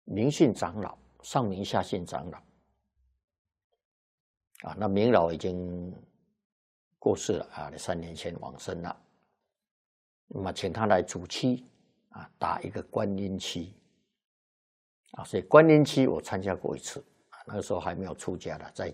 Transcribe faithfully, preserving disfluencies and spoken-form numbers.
明训长老，上明下训长老。啊，那明老已经过世了啊，三年前往生了。那么请他来主期啊，打一个观音期。啊，所以观音期我参加过一次，啊，那个时候还没有出家的，在